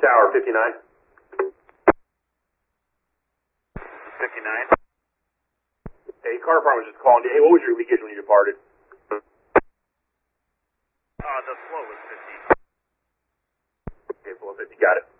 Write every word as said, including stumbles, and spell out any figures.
Tower fifty-nine. fifty-nine. Hey, car department was just calling you. Hey, what was your leakage when you departed? Uh, the flow was fifty. Okay, flow fifty. Got it.